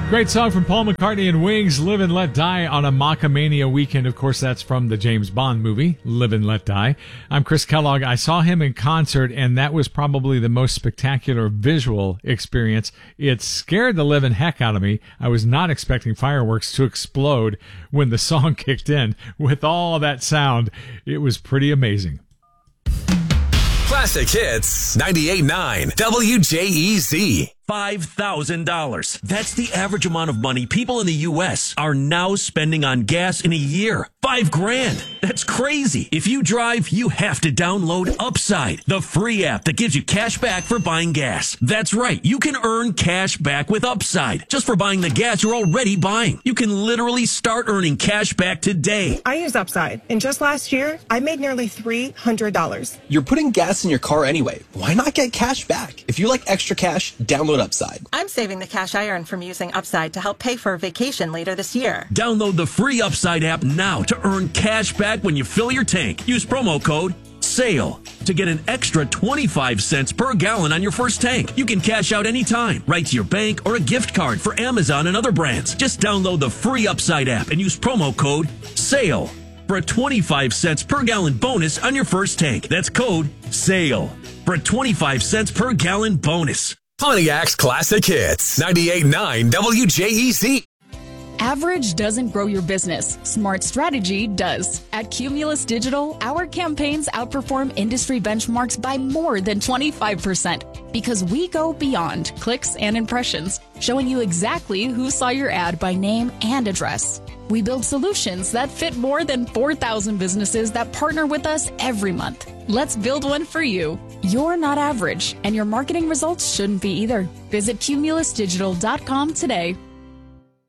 Great song from Paul McCartney and Wings, Live and Let Die on a Macamania weekend. Of course, that's from the James Bond movie, Live and Let Die. I'm Chris Kellogg. I saw him in concert, and that was probably the most spectacular visual experience. It scared the living heck out of me. I was not expecting fireworks to explode when the song kicked in. With all that sound, it was pretty amazing. Classic Hits 98.9 WJEZ. $5,000. That's the average amount of money people in the U.S. are now spending on gas in a year. $5,000. That's crazy. If you drive, you have to download Upside, the free app that gives you cash back for buying gas. That's right. You can earn cash back with Upside just for buying the gas you're already buying. You can literally start earning cash back today. I use Upside, and just last year, I made nearly $300. You're putting gas in your car anyway. Why not get cash back? If you like extra cash, download Upside. I'm saving the cash I earn from using Upside to help pay for a vacation later this year. Download the free Upside app now to earn cash back when you fill your tank. Use promo code SALE to get an extra 25 cents per gallon on your first tank. You can cash out anytime, right to your bank or a gift card for Amazon and other brands. Just download the free Upside app and use promo code SALE for a 25 cents per gallon bonus on your first tank. That's code SALE for a 25 cents per gallon bonus. Pontiac's Classic Hits 98.9 WJEZ. Average doesn't grow your business. Smart strategy does. At Cumulus Digital, our campaigns outperform industry benchmarks by more than 25% because we go beyond clicks and impressions, showing you exactly who saw your ad by name and address. We build solutions that fit more than 4,000 businesses that partner with us every month. Let's build one for you. You're not average, and your marketing results shouldn't be either. Visit cumulusdigital.com today.